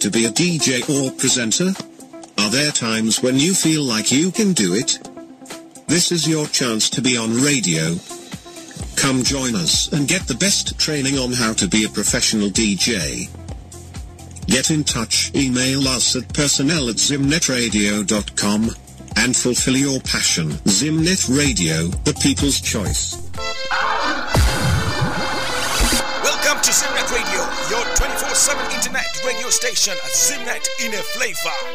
to be a DJ or presenter? Are there times when you feel like you can do it? This is your chance to be on radio. Come join us and get the best training on how to be a professional DJ. Get in touch, email us at personnel@zimnetradio.com and fulfill your passion. Zimnet Radio, the people's choice. Welcome to Zimnet Radio, your 24/7 internet radio station at Zimnet in a flavor.